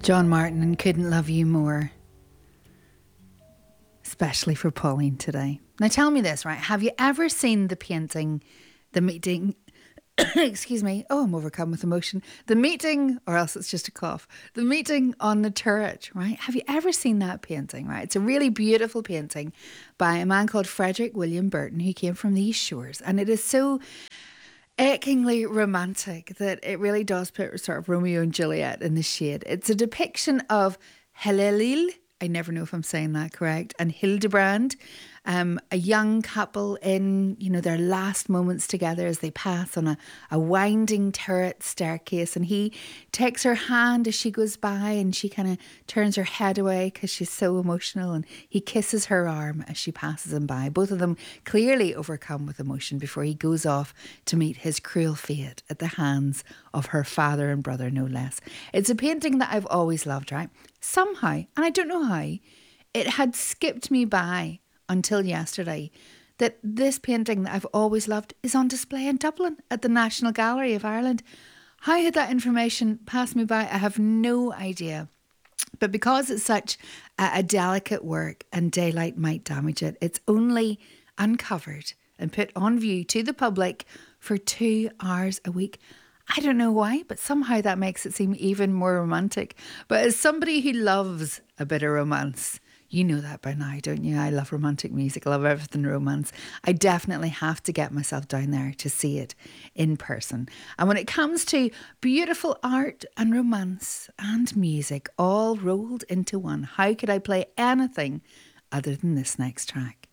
John Martin and Couldn't Love You More, especially for Pauline today. Now tell me this, right? Have you ever seen the painting, the meeting, excuse me, oh, I'm overcome with emotion. The meeting, or else it's just a cough, the meeting on the turret, right? Have you ever seen that painting, right? It's a really beautiful painting by a man called Frederick William Burton who came from the East Shores. And it is so achingly romantic that it really does put sort of Romeo and Juliet in the shade. It's a depiction of Hillel, I never know if I'm saying that correct, and Hildebrand, a young couple in, their last moments together as they pass on a winding turret staircase. And he takes her hand as she goes by and she kind of turns her head away because she's so emotional. And he kisses her arm as she passes him by. Both of them clearly overcome with emotion before he goes off to meet his cruel fate at the hands of her father and brother, no less. It's a painting that I've always loved, right? Somehow, and I don't know how, it had skipped me by until yesterday that this painting that I've always loved is on display in Dublin at the National Gallery of Ireland. How had that information passed me by? I have no idea. But because it's such a delicate work and daylight might damage it, it's only uncovered and put on view to the public for 2 hours a week. I don't know why, but somehow that makes it seem even more romantic. But as somebody who loves a bit of romance, you know that by now, don't you? I love romantic music. I love everything romance. I definitely have to get myself down there to see it in person. And when it comes to beautiful art and romance and music all rolled into one, how could I play anything other than this next track?